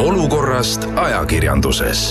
olukorrast ajakirjanduses.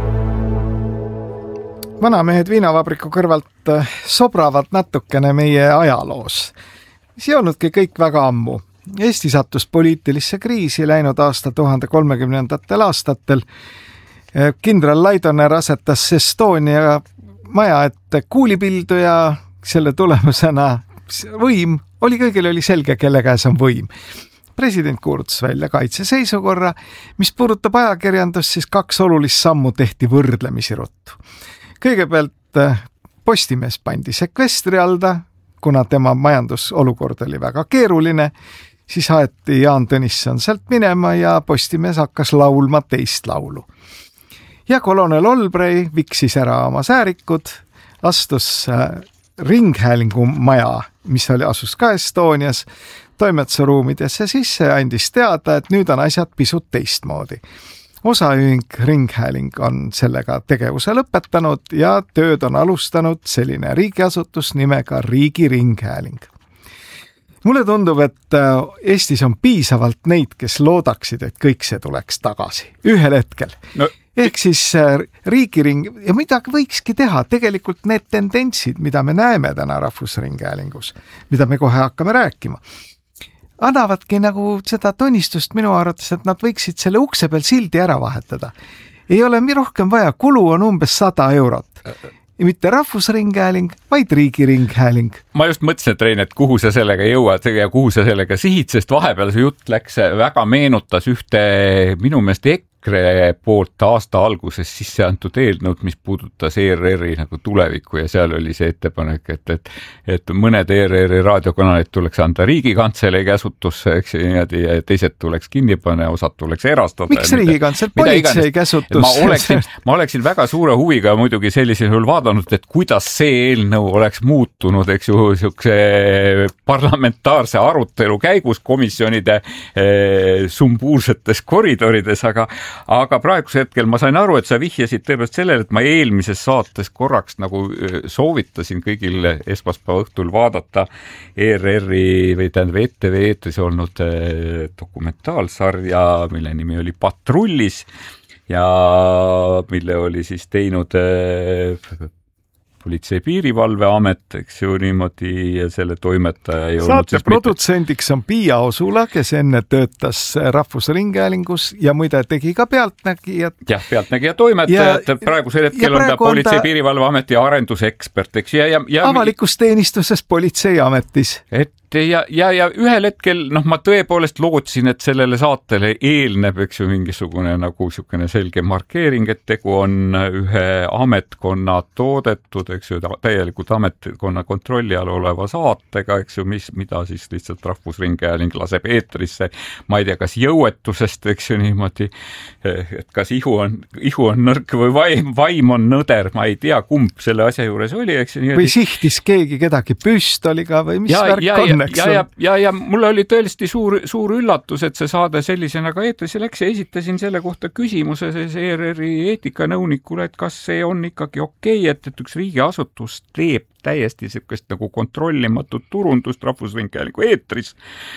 Vanamehed viinavabriku kõrvalt sobravad natukene meie ajaloos. See ei olnudki kõik väga ammu. Eesti sattus poliitilisse kriisi läinud aasta 1030. aastatel. Kindral Laidoner asetas Estonia maja ette kuulipildu ja selle tulemusena võim oli, kõigil oli selge, kelle käes on võim. President kuulutas välja kaitseseisukorra, mis puudutab ajakirjandust, siis 2 olulist sammu tehti võrdlemisi ruttu. Kõigepealt Postimees pandi sekvestri alda, kuna tema majandusolukord oli väga keeruline, siis haeti Jaan Tõnisson sealt minema ja Postimees hakkas laulma teist laulu. Ja kolonel Olbrey viksis ära oma säärikud, astus ringhäälingu maja, mis asus ka Estonias, toimetuseruumidesse sisse ja andis teada, et nüüd on asjad pisut teistmoodi. Osaühing Ringhääling on sellega tegevuse lõpetanud ja tööd on alustanud selline riigiasutus nimega Riigi Ringhääling. Mulle tundub, et Eestis on piisavalt neid, kes loodaksid, et kõik see tuleks tagasi ühel hetkel. No. Ehk siis riigiring ja midagi võikski teha. Tegelikult need tendentsid, mida me näeme täna Rahvusringhäälingus, mida me kohe hakkame rääkima, annavadki nagu seda tunnistust minu arvates, et nad võiksid selle ukse peal sildi ära vahetada. Ei ole rohkem vaja, kulu on umbes 100 eurot. Ja mitte Rahvusringhääling, vaid Riigiringhääling. Ma just mõtlesin, et Rein, et kuhu sa sellega jõuad ja kuhu sa sellega sihid, sest vahepeal see jutt läks väga meenutas ühte minu meelest EKRE poolt aasta alguses sisse antud eelnõud, mis puudutas ERR-i nagu tulevikku ja seal oli see ettepanek, et mõned ERR-i raadiokanalid tuleks anda Riigikantselei käsutusse, eks ja teised tuleks kinni panna, osad tuleks erastada. Miks Riigikantselei politsei käsutus? Ma oleksin väga suure huviga muidugi sellisel juhul vaadanud, et kuidas see eelnõu oleks muutunud, eks ju, parlamentaarse arutelu käigus komisjonide sumbuursetes koridorides, aga praeguse hetkel ma sain aru, et sa vihjasid tõepoolest sellele, et ma eelmises saates korraks nagu soovitasin kõigil esmaspäeva õhtul vaadata ERR-i või tähendab ETV eetris olnud dokumentaalsarja, mille nimi oli Patrullis ja mille oli siis teinud Politsei- ja Piirivalveamet, eks ju niimoodi ja selle toimetaja ei olnud. Saate produtsendiks on Piia Osula, kes enne töötas Rahvusringhäälingus ja muide tegi ka Pealtnägijat. Jah, Pealtnägija toimetajad, praegusel hetkel on ta Politsei- ja Piirivalveameti arendusekspert, eks ja avalikus teenistuses Politseiametis. Ja ühel hetkel, ma tõepoolest lootsin, et sellele saatele eelneb, eks ju, mingisugune nagu sükene selge markeering, et tegu on ühe ametkonna toodetud, eks ju, täielikult ametkonna kontrolli all oleva saatega, eks ju, mida siis lihtsalt Rahvusringhääling laseb eetrisse. Ma ei tea, kas jõuetusest, eks ju, niimoodi, et kas ihu on nõrk või vaim on nõder, ma ei tea, kumb selle asja juures oli, eks ju. Või sihtis keegi kedagi püstoliga või mis värk on? Ja mulle oli tõesti suur üllatus, et see saade sellisena ka eetrisse läks ja esitasin selle kohta küsimuse ERR-i eetikanõunikule, et kas see on ikkagi okei, et üks riigiasutus teeb täiesti sellist nagu kontrollimatut turundust Rahvusringhäälingu eetris.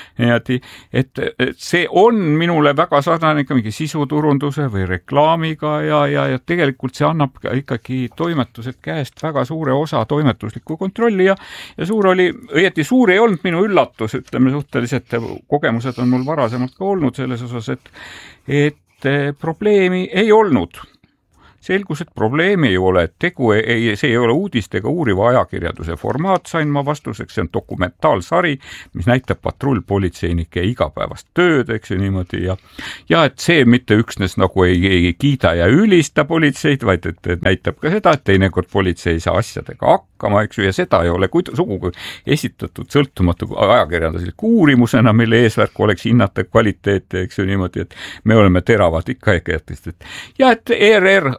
Et see on minule väga sarnane mingi sisuturunduse või reklaamiga ja tegelikult see annab ikkagi toimetused käest väga suure osa toimetuslikku kontrolli ja suur ei olnud minu üllatus, ütleme suhteliselt kogemused on mul varasemalt ka olnud selles osas, et probleemi ei olnud. Selgus, et probleemi ei ole, et see ei ole uudiste ega uuriva ajakirjanduse formaat, sain ma vastuseks, see on dokumentaalsari, mis näitab patrullpolitseinike igapäevast tööd, eks ju niimoodi ja et see mitte üksnes nagu ei kiida ja ülista politseid, vaid et näitab ka seda, et teinekord politsei ei saa asjadega hakkama, eks ju, ja seda ei ole sugugi esitatud sõltumatu ajakirjandusliku uurimusena, mille eesmärk oleks hinnata kvaliteeti, eks ju niimoodi, et me oleme teravad ikka ja et ERR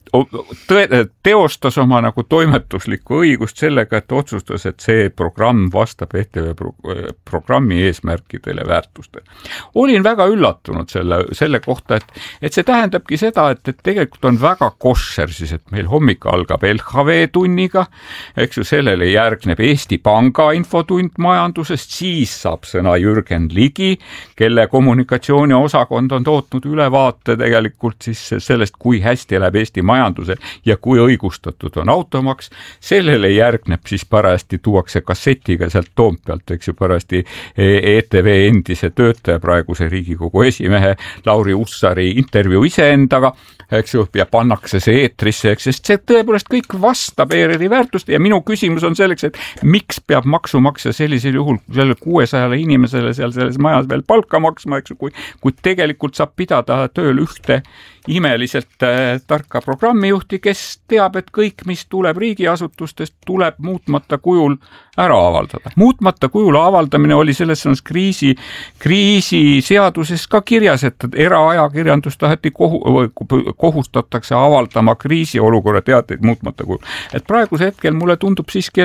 teostas oma nagu toimetuslikku õigust sellega, et otsustas, et see programm vastab ETV programmi eesmärkidele, väärtustele. Olin väga üllatunud selle kohta, et see tähendabki seda, et tegelikult on väga koššer siis, et meil hommik algab LHV tunniga, eks ju, sellele järgneb Eesti Panga infotund majandusest, siis saab sõna Jürgen Ligi, kelle kommunikatsiooniosakond on tootnud ülevaate tegelikult siis sellest, kui hästi läheb Eesti majanduse ja kui õigustatud on automaks. Sellele järgneb siis parajasti tuuakse kassetiga sealt Toompealt, eks ju, parajasti ETV endise töötaja, praeguse Riigikogu esimehe Lauri Hussari intervjuu iseendaga, eks ju, ja pannakse see eetrisse, sest see tõepoolest kõik vastab ERR-i väärtuste ja minu küsimus on selleks, et miks peab maksumaksja sellisel juhul selle 600 inimesele seal selles majas veel palka maksma, eks ju, kui tegelikult saab pidada tööl ühte imeliselt tarka programmijuhti, kes teab, et kõik, mis tuleb riigiasutustest, tuleb muutmata kujul ära avaldada. Muutmata kujul avaldamine oli selles sõnas kriisi seaduses ka kirjas, et eraajakirjandus taheti kohustatakse avaldama kriisiolukorra teateid muutmata kujul. Et praeguse hetkel mulle tundub siiski,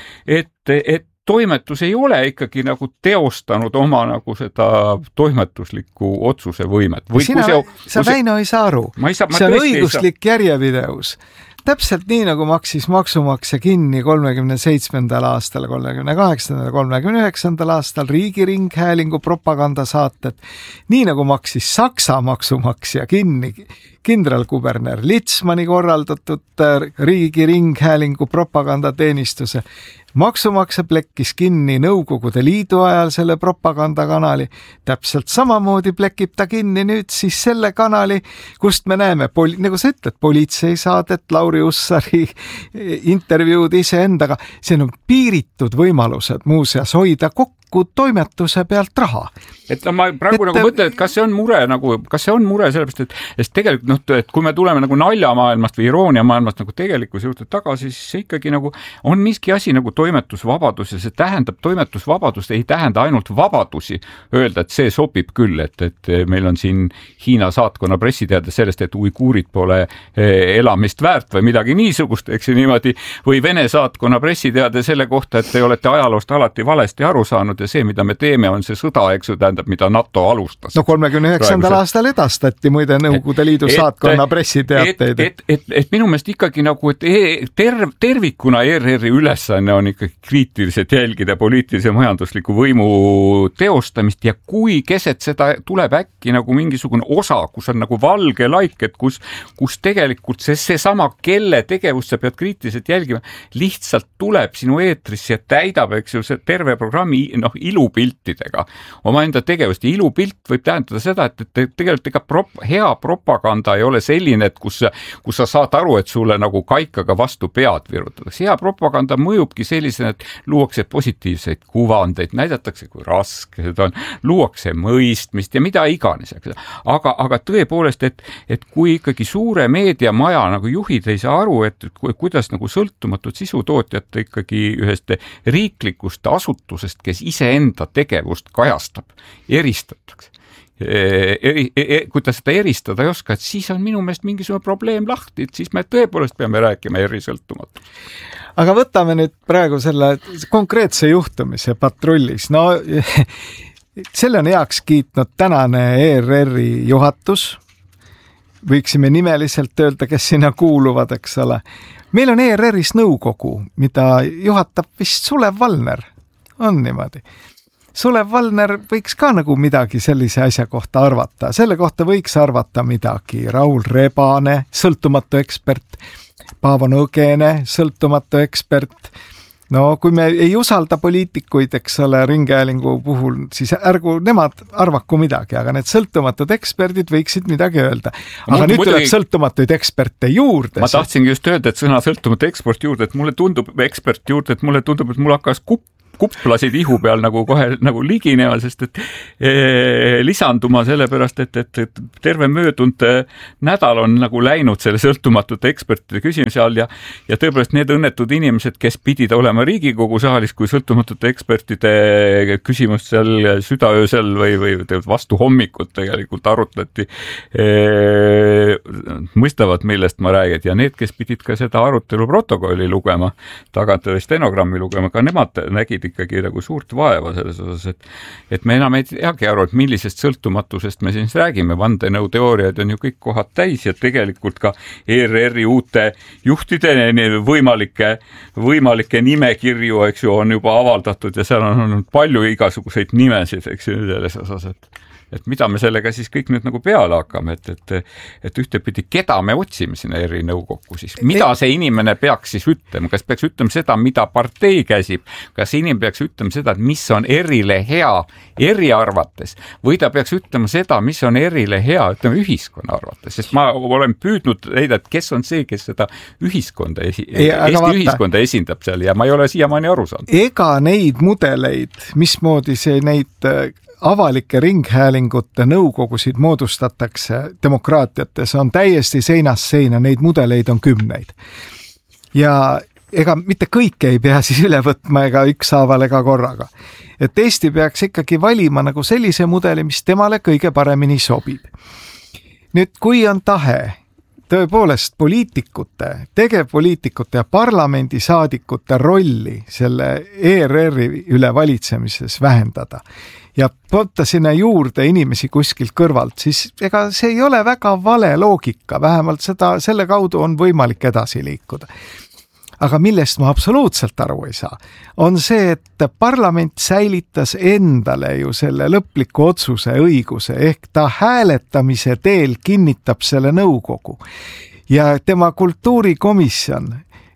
et toimetus ei ole ikkagi nagu teostanud oma nagu seda toimetuslikku otsuse võimet. Sa Väino ei saa aru. See on õiguslik järjepidevus. Täpselt nii, nagu maksis maksumaksja kinni 37. aastal, 38. ja 39. aastal Riigiringhäälingu propagandasaated, nii nagu maksis Saksa maksumaksja kinni kindralkuberner Litzmanni korraldatud Riigiringhäälingu propagandateenistuse. Maksumaksja plekkis kinni Nõukogude Liidu ajal selle propagandakanali. Täpselt samamoodi plekib ta kinni nüüd siis selle kanali, kust me näeme, nagu sa ütled, politseisaadet, Lauri Hussari intervjuud iseendaga. See on piiritud võimalused muuseas hoida kokku toimetuse pealt raha. Et ma praegu nagu mõtlen, et kas see on mure sellepärast, et tegelikult et kui me tuleme nagu naljamaailmast või irooniamaailmast nagu tegelikkuse juurde tagasi, siis see ikkagi nagu on miski asi nagu toimetusvabadus ja see tähendab, toimetusvabadust ei tähenda ainult vabadusi öelda, et see sobib küll, et meil on siin Hiina saatkonna pressiteade sellest, et uiguurid pole elamist väärt või midagi niisugust, eks ju niimoodi, või Vene saatkonna pressiteade selle kohta, et te olete ajaloost alati valesti aru saanud ja see, mida me teeme, on see sõda, eks ju, tähendab, mida NATO alustas. No 39. aastal edastati muide Nõukogude Liidu saatkonna pressiteateid. Et minu meelest ikkagi nagu, et tervikuna ERR-i ülesanne on ikkagi kriitiliselt jälgida poliitilise majandusliku võimu teostamist ja kui keset seda tuleb äkki nagu mingisugune osa, kus on nagu valge laik, et kus tegelikult see sama, kelle tegevust sa pead kriitiliselt jälgima, lihtsalt tuleb sinu eetrisse ja täidab, eks ju, see terve programmi ilupiltidega omaenda tegevust. Ja ilupilt võib tähendada seda, et tegelikult ega hea propaganda ei ole selline, et kus sa saad aru, et sulle nagu kaikaga vastu pead virutatakse. Hea propaganda mõjubki sellisena, et luuakse positiivseid kuvandeid, näidatakse, kui raske seda on, luuakse mõistmist ja mida iganes. Aga tõepoolest, et kui ikkagi suure meediamaja nagu juhid ei saa aru, et kuidas nagu sõltumatud sisutootjat ikkagi ühest riiklikust asutusest, kes iseenda tegevust kajastab, eristatakse. Kui ta seda eristada ei oska, et siis on minu meelest mingisugune probleem lahti, et siis me tõepoolest peame rääkima erisõltumatu. Aga võtame nüüd praegu selle konkreetse juhtumise patrullis. No selle on heaks kiitnud tänane ERR-i juhatus. Võiksime nimeliselt öelda, kes sinna kuuluvad, eks ole. Meil on ERR-is nõukogu, mida juhatab vist Sulev Valner. On niimoodi. Sulev Valner võiks ka nagu midagi sellise asja kohta arvata. Selle kohta võiks arvata midagi. Raul Rebane, sõltumatu ekspert. Paavo Nõgene, sõltumatu ekspert. No kui me ei usalda poliitikuid, eks ole, ringhäälingu puhul, siis ärgu nemad arvaku midagi, aga need sõltumatud eksperdid võiksid midagi öelda. Aga nüüd tuleb sõltumatuid eksperte juurde. Ma tahtsingi just öelda, et sõna sõltumatu ekspert juurde, et mulle tundub, et mulle hakkas kuplasid ihu peal nagu kohe nagu liginema, sest et lisanduma sellepärast, et terve möödunud nädal on nagu läinud selle sõltumatute ekspertide küsimise all ja tõepoolest need õnnetud inimesed, kes pidid olema Riigikogu saalis, kui sõltumatute ekspertide küsimust seal südaöösel või vastu hommikut tegelikult arutleti, mõistavad, millest ma räägin, ja need, kes pidid ka seda arutelu protokolli lugema, tagant stenogrammi lugema, ka nemad nägid ikkagi nagu suurt vaeva selles osas, et me enam ei teagi aru, et millisest sõltumatusest me siin räägime, vandenõuteooriad on ju kõik kohad täis ja tegelikult ka ERR-i uute juhtide võimalike nimekirju, eks ju, on juba avaldatud ja seal on olnud palju igasuguseid nimesid, eks ju, selles osas, et mida me sellega siis kõik nüüd nagu peale hakkame, et ühtepidi, keda me otsime sinna ERR-i nõukokku siis, mida see inimene peaks siis ütlema, kas peaks ütlema seda, mida partei käsib, kas inimene peaks ütlema seda, et mis on ERR-ile hea ERR-i arvates või ta peaks ütlema seda, mis on ERR-ile hea, ütleme, ühiskonna arvates, sest ma olen püüdnud leida, et kes on see, kes seda ühiskonda ühiskonda esindab seal ja ma ei ole siiamaani aru saanud. Ega neid mudeleid, mismoodi see neid avalike ringhäälingute nõukogusid moodustatakse demokraatiates, on täiesti seinast seina, neid mudeleid on kümneid. Ja ega mitte kõike ei pea siis üle võtma ega ükshaaval ega korraga. Et Eesti peaks ikkagi valima nagu sellise mudeli, mis temale kõige paremini sobib. Nüüd, kui on tahe tõepoolest poliitikute, tegevpoliitikute ja parlamendisaadikute rolli selle ERR-i üle valitsemises vähendada ja võtta sinna juurde inimesi kuskilt kõrvalt, siis ega see ei ole väga vale loogika, vähemalt selle kaudu on võimalik edasi liikuda. Aga millest ma absoluutselt aru ei saa, on see, et parlament säilitas endale ju selle lõpliku otsuse õiguse, ehk ta hääletamise teel kinnitab selle nõukogu ja tema kultuurikomisjon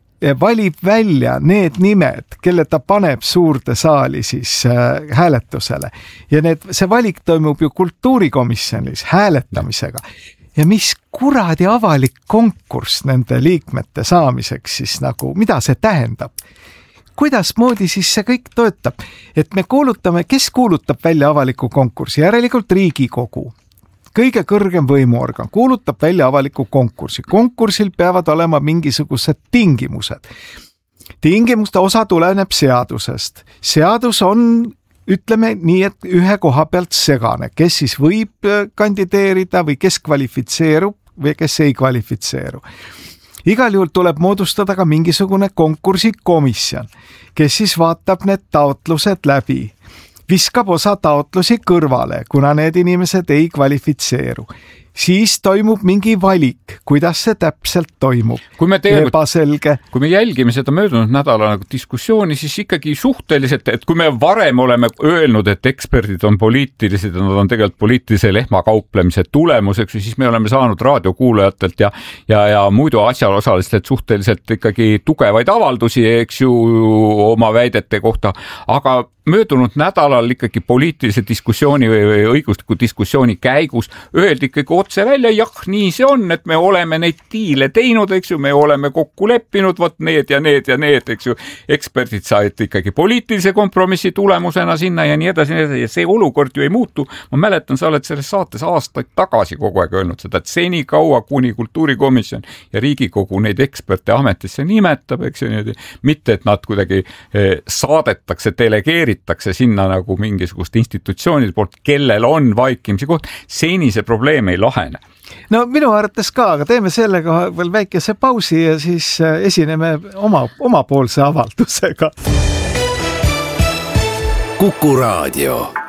valib välja need nimed, kelle ta paneb suurde saali siis hääletusele ja see valik toimub ju kultuurikomisjonis hääletamisega. Ja mis kuradi avalik konkurss nende liikmete saamiseks siis nagu, mida see tähendab? Kuidas moodi siis see kõik töötab? Et me kuulutame, kes kuulutab välja avaliku konkursi? Järelikult Riigikogu, kõige kõrgem võimuorgan, kuulutab välja avaliku konkursi. Konkursil peavad olema mingisugused tingimused. Tingimuste osa tuleneb seadusest. Seadus on, ütleme nii, et ühe koha pealt segane, kes siis võib kandideerida või kes kvalifitseerub või kes ei kvalifitseeru. Igal juhul tuleb moodustada ka mingisugune konkursikomisjon, kes siis vaatab need taotlused läbi, viskab osa taotlusi kõrvale, kuna need inimesed ei kvalifitseeru. Siis toimub mingi valik, kuidas see täpselt toimub. Ebaselge. Kui me jälgime seda möödunud nädala diskussiooni, siis ikkagi suhteliselt, et kui me varem oleme öelnud, et eksperdid on poliitilised ja nad on tegelikult poliitilise lehmakauplemise tulemuseks, siis me oleme saanud raadiokuulajatelt ja muidu asjaosalistelt suhteliselt ikkagi tugevaid avaldusi, eks ju, oma väidete kohta, aga möödunud nädalal ikkagi poliitilise diskussiooni või õigusliku diskussiooni käigus öeldi ikkagi otse välja, jah, nii see on, et me oleme neid diile teinud, eks ju, me oleme kokku leppinud, võt need ja need ja need, eks ju, eksperdid said ikkagi poliitilise kompromissi tulemusena sinna ja nii edasi ja see olukord ju ei muutu. Ma mäletan, sa oled selles saates aastaid tagasi kogu aeg öelnud seda, et seni kaua kuni kultuurikomisjon ja Riigikogu neid eksperte ametisse nimetab, eks ju, mitte et nad kuidagi saadetakse, delegeeritakse sinna nagu mingisugust institutsioonide poolt, kellel on vaikimisi koht, seni see probleem ei lahene. No minu arvates ka, aga teeme sellega veel väikese pausi ja siis esineme omapoolse avaldusega. Kuku Raadio.